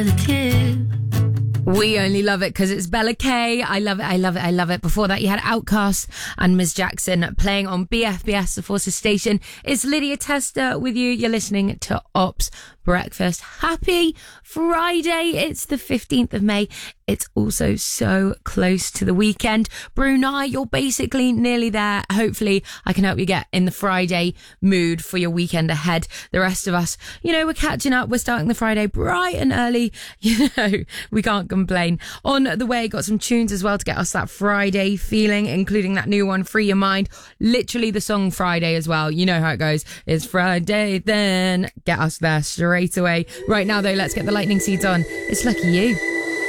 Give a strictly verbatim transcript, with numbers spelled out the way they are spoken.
We only love it because it's Bella K. I love it, I love it, I love it. Before that, you had Outkast and Miz Jackson playing on B F B S, the Forces Station. It's Lydia Tester with you. You're listening to Ops Breakfast. Happy Friday. It's the fifteenth of May. It's also so close to the weekend. Brunei, you're basically nearly there. Hopefully, I can help you get in the Friday mood for your weekend ahead. The rest of us, you know, we're catching up. We're starting the Friday bright and early. You know, we can't complain. On the way, got some tunes as well to get us that Friday feeling, including that new one, Free Your Mind. Literally the song Friday as well. You know how it goes. It's Friday then. Get us there straight away. Right now, though, let's get the lightning seeds on. It's Lucky You.